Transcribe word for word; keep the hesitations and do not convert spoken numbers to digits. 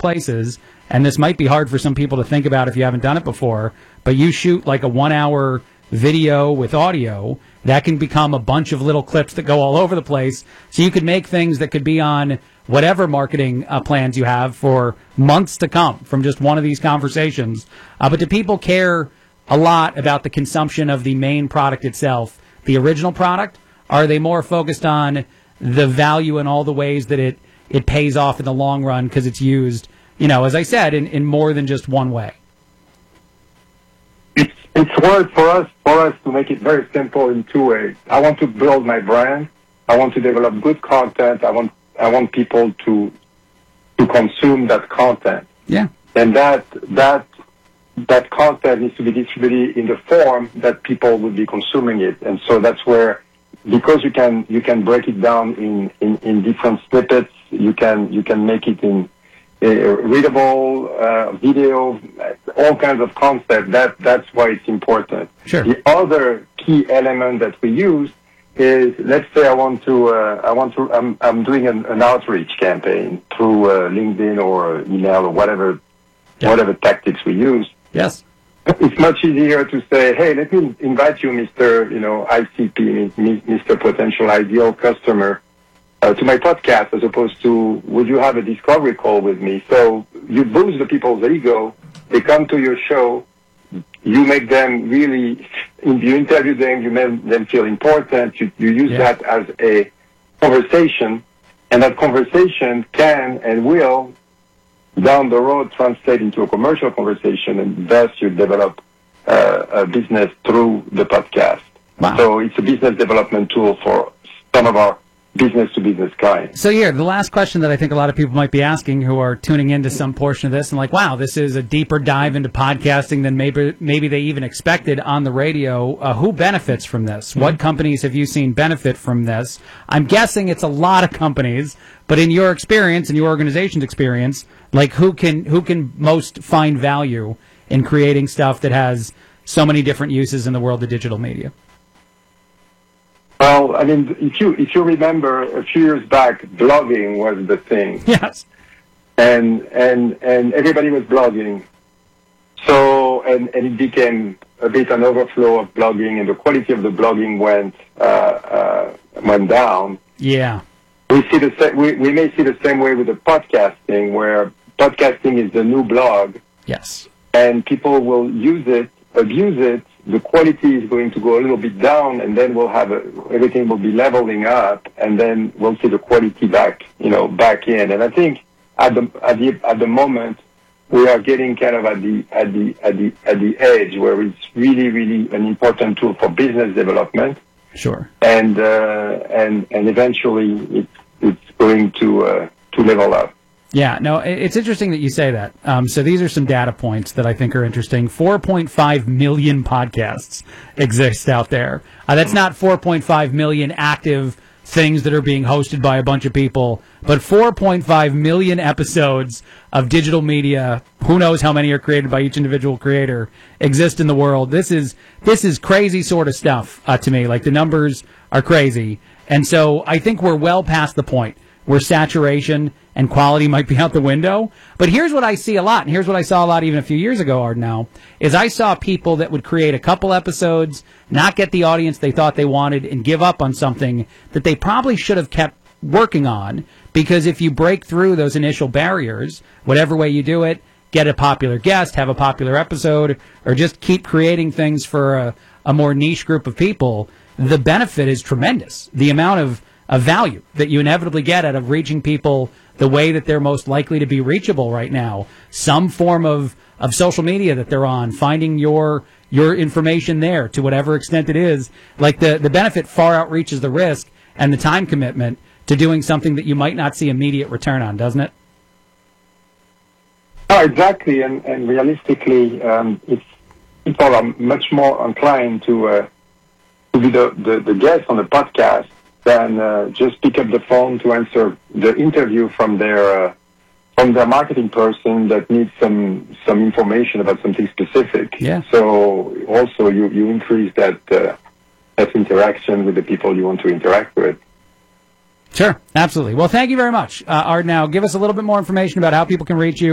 places, and this might be hard for some people to think about if you haven't done it before, but you shoot like a one-hour video with audio, that can become a bunch of little clips that go all over the place. So you could make things that could be on whatever marketing uh, plans you have for months to come from just one of these conversations. Uh, but do people care a lot about the consumption of the main product itself, the original product? Are they more focused on the value and all the ways that it, it pays off in the long run because it's used, you know, as I said, in, in more than just one way? It's, it's hard for us, for us to make it very simple in two ways. I want to build my brand. I want to develop good content. I want, I want people to, to consume that content. Yeah. And that, that, that content needs to be distributed in the form that people would be consuming it. And so that's where, because you can, you can break it down in, in, in different snippets, you can, you can make it in a readable, uh, video, all kinds of concepts. That, that's why it's important. Sure. The other key element that we use is, let's say I want to, uh, I want to, I'm, I'm doing an, an outreach campaign through, uh, LinkedIn or email or whatever, yeah. whatever tactics we use. Yes. It's much easier to say, hey, let me invite you, Mister You know, I C P, Mister Potential Ideal Customer, uh, to my podcast, as opposed to, would you have a discovery call with me? So you boost the people's ego. They come to your show. You make them really, you interview them, you make them feel important. You, you use yeah. that as a conversation, and that conversation can and will down the road translate into a commercial conversation, and thus you develop uh, a business through the podcast. Wow. So it's a business development tool for some of our business-to-business clients. So here, the last question that I think a lot of people might be asking who are tuning into some portion of this and like, wow, this is a deeper dive into podcasting than maybe maybe they even expected on the radio. Uh, who benefits from this? Mm-hmm. What companies have you seen benefit from this? I'm guessing it's a lot of companies, but in your experience, in your organization's experience, like who can who can most find value in creating stuff that has so many different uses in the world of digital media? Well, I mean, if you if you remember, a few years back, blogging was the thing. Yes. And and and everybody was blogging. So and and it became a bit an overflow of blogging, and the quality of the blogging went uh, uh, went down. Yeah. We see the sa- we we may see the same way with the podcasting, where podcasting is the new blog. Yes. And people will use it, abuse it. The quality is going to go a little bit down, and then we'll have a, everything will be leveling up, and then we'll see the quality back, you know, back in. And I think at the at the at the moment we are getting kind of at the at the at the at the edge where it's really really an important tool for business development. Sure. And uh, and and eventually it's it's going to uh, to level up. Yeah, no, it's interesting that you say that. Um, so these are some data points that I think are interesting. four point five million podcasts exist out there. Uh, that's not four point five million active things that are being hosted by a bunch of people, but four point five million episodes of digital media. Who knows how many are created by each individual creator exist in the world. This is this is crazy sort of stuff uh, to me. Like, the numbers are crazy. And so I think we're well past the point where saturation and quality might be out the window. But here's what I see a lot, and here's what I saw a lot even a few years ago, Ard, now, is I saw people that would create a couple episodes, not get the audience they thought they wanted, and give up on something that they probably should have kept working on, because if you break through those initial barriers, whatever way you do it, get a popular guest, have a popular episode, or just keep creating things for a, a more niche group of people, the benefit is tremendous. The amount of of value that you inevitably get out of reaching people the way that they're most likely to be reachable right now, some form of, of social media that they're on, finding your your information there to whatever extent it is. Like, the, the benefit far outreaches the risk and the time commitment to doing something that you might not see immediate return on, doesn't it? Oh, exactly, and, and realistically, um, it's, people are much more inclined to, uh, to be the, the, the guest on the podcast than uh, just pick up the phone to answer the interview from their uh, from their marketing person that needs some some information about something specific. Yeah. So also you, you increase that uh, that interaction with the people you want to interact with. Sure, absolutely. Well, thank you very much, uh, Ard. Now, give us a little bit more information about how people can reach you.